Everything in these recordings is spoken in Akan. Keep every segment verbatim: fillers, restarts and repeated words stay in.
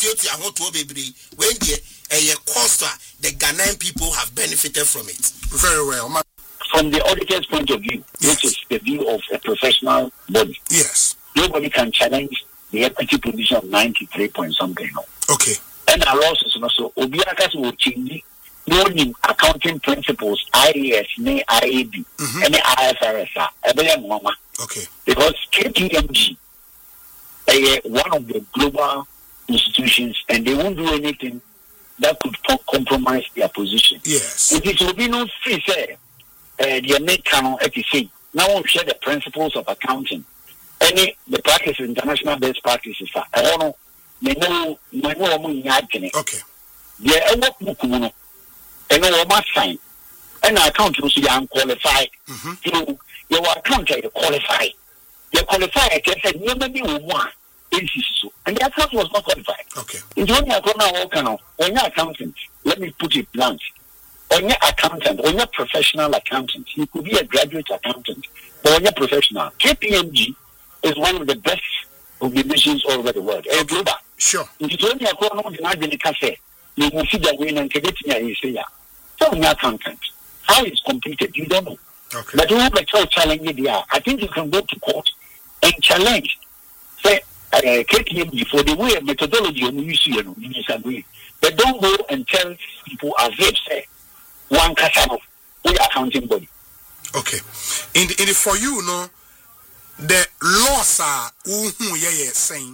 to want to be when the a cost the Ghanaian people have benefited from it. Very well. From the auditor's point of view, yes. which is the view of a professional body. Yes. Nobody can challenge the equity position of ninety-three point something. No. Okay. And our losses also Obiakas will change no accounting principles, I A S, I A B, mm-hmm. and I F R S. Okay. Because K P M G is uh, one of the global institutions, and they won't do anything that could compromise their position. Yes. It will be no free say the make canon at the same. Now we'll share the principles of accounting. Any the practices, international best practices are I don't know, they know my no okay. Yeah, I work mukuno. And no must sign. And our account was young qualified. Mm-hmm. You your account are qualified. You qualified, I said, you may be one. And the account was not qualified. Okay. In the only account, when you're accountant, let me put it blunt. When you're accountant, when you're professional accountant, you could be a graduate accountant, but when you're professional, K P M G is one of the best organizations all over the world. Okay. Global. Sure. In the only account, you cafe, you will see the win and get in here. So when you're accountant, how it's completed, you don't know. Okay. But you have a child challenge there. I think you can go to court and challenge. Say, uh, K P M G for the way of methodology you use, you know, you disagree. But don't go and tell people as if say one casino, we are accounting body. Okay. In the, in the for you, no, the laws are who yeah yeah saying.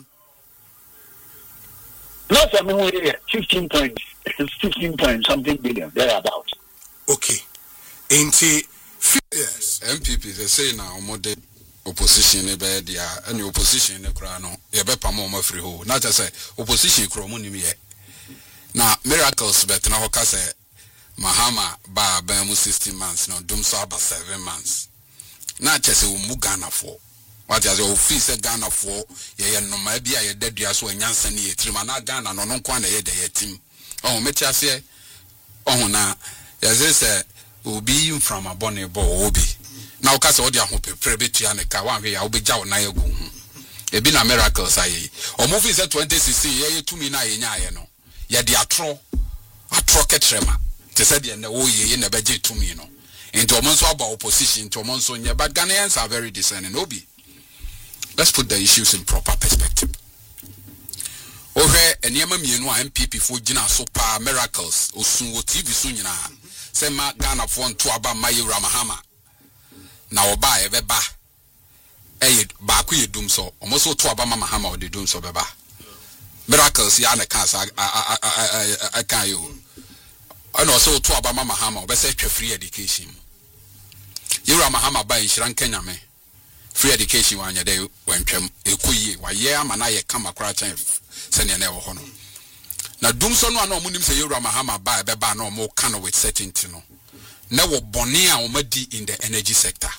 Laws I mean we fifteen point fifteen point something billion thereabout. Okay. In the yes, M P P they say now more the opposition ebe dia any opposition ne kra no ye be pam o free ho na just say opposition kro mo nim ye na miracles bet na ho ka say Mahama ba ba mu sixteen months no dum so about seven months na just say o mu Ghana for what as o fee say Ghana for ye ye no ma bia ye dadua so anyansa ne ye trim na Ghana no no kwa na ye de ye tim oh me tia say oh na ye say obi from abone bo obi na o ka se odi ahopepre betua ne ka wan hwe ya obegya na ye gu hu e bi na miracles ayi o movie say twenty sixteen ye ye tumi na ye nya ye no ye de atro atro ketrema te said ye na o ye ye na beje tumi no into o monso about opposition to o monso nye but Ghanaians are very discerning obi. Let's put the issues in proper perspective. Ohwe eniyama mienu a M P P fo gina so pa miracles osun wo T V so nyina sema Ghana for nto aba Mayura Mahama na oba ebeba eye ba ku yedum so omoso to aba Mahama o de dum so beba miracles ya na cancer I can you and also to aba Mahama o be say twa free education Yura Mahama ba inshran Kenya me free education wanya de wentwam ekoyie wa ye ama na ye kama kra chan sene na wo ho no na dum so no ana omunim se Yura Mahama ba ebeba na o mo kan with certainty no na wo bone a o madi in the energy sector.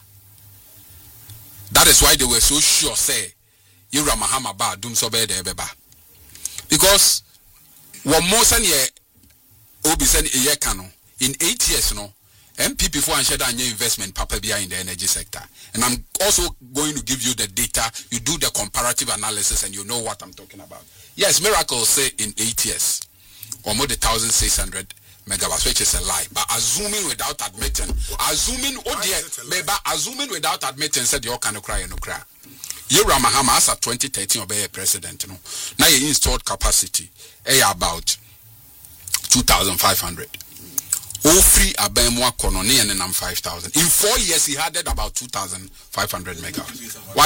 That is why they were so sure say Yura Mahama ba dum so be de ebeba because wo mo se ne obi se ne ye kan no in eight years no M P P for and share any investment papa bia in the energy sector. And I'm also going to give you the data. You do the comparative analysis and you know what I'm talking about. Yes, Miracle say in eight years, or more than one thousand six hundred megawatts, which is a lie. But assuming without admitting, assuming, oh dear, maybe assuming without admitting, said you can cry and no cry. Yura Mahama as a twenty thirteen obey president. No? Now you installed capacity, eh, about two thousand five hundred. All free abemwa kononi and then five thousand. In four years he added about two thousand five hundred megawatts. What